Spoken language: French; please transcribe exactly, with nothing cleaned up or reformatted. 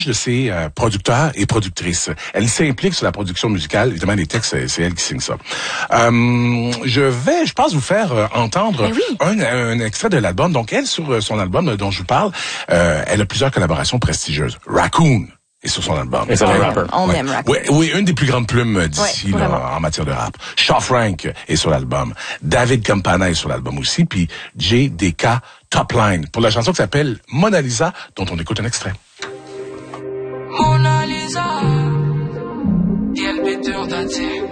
de ses euh, producteurs et productrices. Elle s'implique sur la production musicale. Évidemment, les textes, c'est, c'est elle qui signe ça. Euh, je vais, je pense, vous faire euh, entendre oui. un, un extrait de l'album. Donc, elle, sur euh, son album dont je vous parle, euh, elle a plusieurs collaborations prestigieuses. Raccoon est sur son album. Et c'est un rapper. On Ouais. aime Raccoon. Oui, oui, une des plus grandes plumes d'ici Ouais, là, vraiment. en matière de rap. Shaw Frank est sur l'album. David Campana est sur l'album aussi. Puis J D K Top Line pour la chanson qui s'appelle Mona Lisa, dont on écoute un extrait. Mona Lisa, die Elbe dürdatie.